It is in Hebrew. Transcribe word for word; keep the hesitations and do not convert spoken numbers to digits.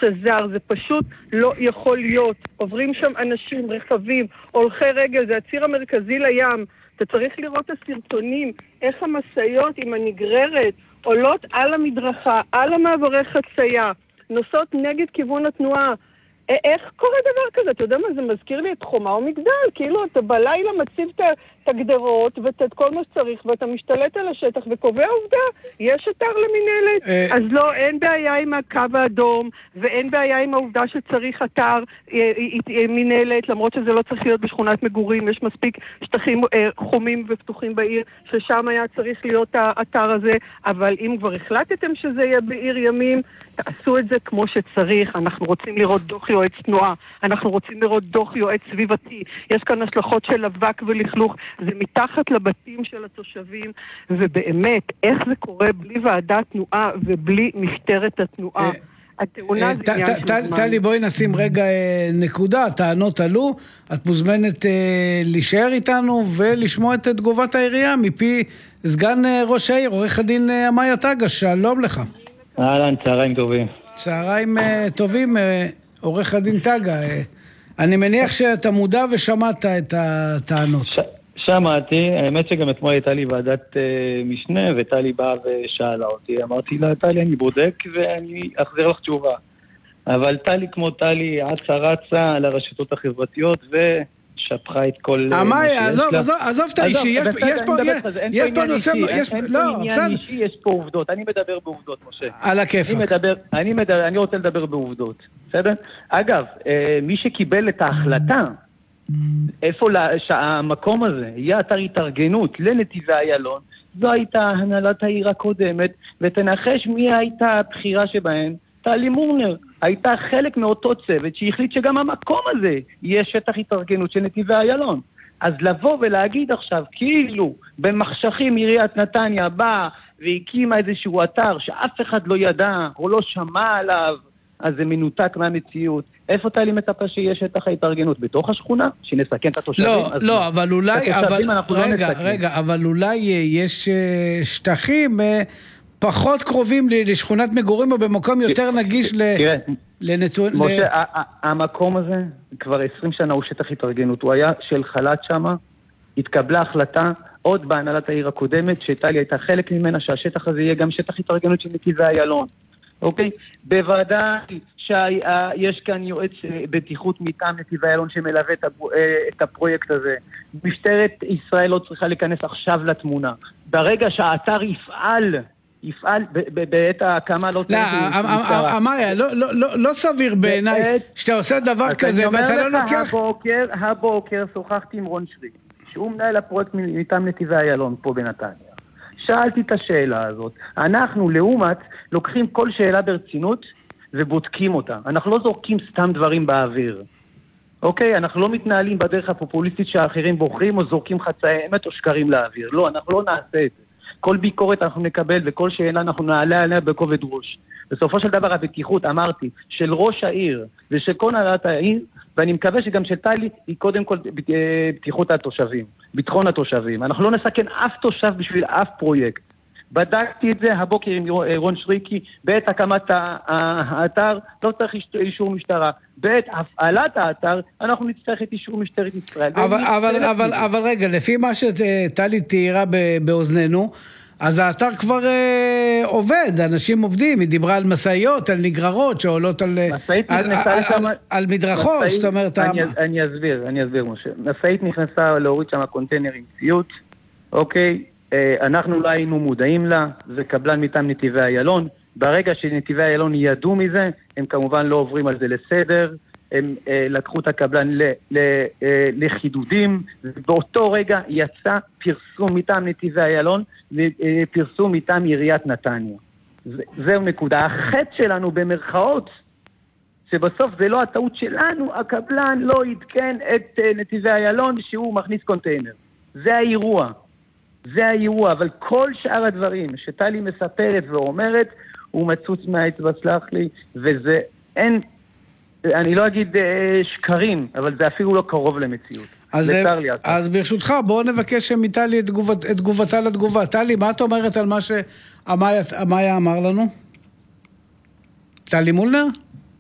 שזר, זה פשוט לא יכול להיות. עוברים שם אנשים, רכבים, הולכי רגל, זה הציר המרכזי לים. אתה צריך לראות את הסרטונים, איך המשאיות עם הנגררת עולות על המדרכה, על המעברי חצייה, נוסעות נגד כיוון התנועה. איך קורה דבר כזה? אתה יודע מה, זה מזכיר לי את חומה ומגדל, כאילו אתה בלילה מציב את הגדרות ואת כל מה שצריך, ואתה משתלט על השטח וקובע עובדה, יש אתר למנהלת. אז לא, אין בעיה עם הקו האדום, ואין בעיה עם העובדה שצריך אתר מנהלת, למרות שזה לא צריך להיות בשכונת מגורים, יש מספיק שטחים חומים ופתוחים בעיר, ששם היה צריך להיות האתר הזה, אבל אם כבר החלטתם שזה יהיה בעיר ימים, תעשו את זה כמו שצריך. אנחנו רוצים לראות דוח יועץ תנועה, אנחנו רוצים לראות דוח יועץ סביבתי, יש כאן השלכות של אבק ולכלוך, זה מתחת לבתים של התושבים, ובאמת, איך זה קורה בלי ועדת תנועה ובלי משטרת התנועה? התאונה זה עניין של זמן. טלי, בואי נשים רגע נקודה, הטענות עלו, את מוזמנת להישאר איתנו ולשמוע את תגובת העירייה מפי סגן ראש העיר, עורך הדין אמיה טגה, שלום לך. אהלן, צהריים טובים. צהריים טובים, עורך הדין טגה. אני מניח שאתה מודע ושמעת את הטענות. ש... שמעתי, האמת שגם אתמול הייתה לי ועדת uh, משנה, וטלי באה ושאלה אותי. אמרתי לה, טלי, אני בודק ואני אחזיר לך תשובה. אבל טלי כמו טלי, אצה רצה על הרשתות החברתיות ושפחה את כל... אמיה, עזוב, עזוב, עזוב את האישי, יש פה, יש פה נושא, יש פה עניין אישי, יש פה עובדות. אני מדבר בעובדות, משה. על הכיפק. אני מדבר, אני מדבר, אני רוצה לדבר בעובדות. בסדר? אגב, מי שקיבל את ההחלטה, איפה שהמקום הזה יהיה אתר התארגנות לנתיבי איילון, זו הייתה הנהלת העיר הקודמת, ותנחש מי הייתה הבחירה שבהן? טלי מורנר. הייתה חלק מאותו צוות שהחליט שגם המקום הזה יהיה שטח התארגנות של נתיבי איילון. אז לבוא ולהגיד עכשיו, כאילו במחשכים עיריית נתניה באה והקימה איזשהו אתר שאף אחד לא ידע או לא שמע עליו, אז זה מנותק מהמציאות. איפה טלי מצפה שיש שטח ההתארגנות? בתוך השכונה? שנסכן את התושבים? לא, לא, אבל אולי, אבל, רגע, רגע, אבל אולי יש שטחים פחות קרובים לשכונת מגורים, או במקום יותר נגיש לנתון... משה, המקום הזה כבר עשרים שנה הוא שטח התארגנות. הוא היה של חלט שמה, התקבלה החלטה, עוד בהנהלת העיר הקודמת, שטלי הייתה חלק ממנה, שהשטח הזה יהיה גם שטח התארגנות של נתיבי איילון. אוקיי? בוודאי שיש כאן יועץ בטיחות מטעם נתיבי איילון שמלווה את הפרויקט הזה. משטרת ישראל לא צריכה להיכנס עכשיו לתמונה. ברגע שהאתר יפעל, יפעל בעת ההקמה לא צריך... לא, אמיה, לא סביר בעיניי שאתה עושה דבר כזה ואתה לא לוקח... הבוקר שוחחתי עם רון שרי, שהוא מנהל הפרויקט מטעם נתיבי איילון פה בנתניה. שאלתי את השאלה הזאת. אנחנו, לעומת, לוקחים כל שאלה ברצינות ובודקים אותה. אנחנו לא זורקים סתם דברים באוויר. אוקיי? אנחנו לא מתנהלים בדרך הפופוליסטית שהאחרים בוחרים או זורקים חצאי אמת או שקרים לאוויר. לא, אנחנו לא נעשה את זה. כל ביקורת אנחנו נקבל וכל שאלה אנחנו נעלה עליה בכובד ראש. בסופו של דבר הבטיחות, אמרתי, של ראש העיר ושל כל הנהלת העיר, ואני מקווה שגם של טלי היא קודם כל בטיחות התושבים, ביטחון התושבים. אנחנו לא נסכן אף תושב בשביל אף פרויקט. בדקתי את זה הבוקר עם רון שריקי, בעת הקמת האתר לא צריך אישור משטרה. בעת הפעלת האתר אנחנו נצטרך את אישור משטרת ישראל. אבל, אבל, אבל, אבל רגע, לפי מה שטלי תהירה באוזנינו, אז האתר כבר אה, עובד, אנשים עובדים, היא דיברה על מסעיות, על נגררות שעולות על, על, על, על, על, על מדרכות, זאת אומרת... אני, אני אסביר, אני אסביר, משה. מסעית נכנסה להוריד שם הקונטיינר עם ציוט, אוקיי, אה, אנחנו לא היינו מודעים לה, זה קבלן מטעם נתיבי איילון, ברגע שנתיבי איילון ידעו מזה, הם כמובן לא עוברים על זה לסדר, הם אה, לקחו את הקבלן ל, ל, אה, לחידודים, ובאותו רגע יצא פרסום מטעם נתיבי איילון, פרסום מטעם עיריית נתניה. זה, זהו נקודה. החטא שלנו במרכאות, שבסוף זה לא הטעות שלנו, הקבלן לא יתקן את uh, נתיבי איילון שהוא מכניס קונטיינר. זה האירוע. זה האירוע, אבל כל שאר הדברים שטלי מספרת ואומרת, הוא מצוץ מהאצבע, סלח לי, וזה אין, אני לא אגיד uh, שקרים, אבל זה אפילו לא קרוב למציאות. אז, אז ברשותך, בואו נבקש מטלי את, תגובת, את תגובתה לתגובה. טלי, מה את אומרת על מה שאמיה אמר לנו? טלי מולנר?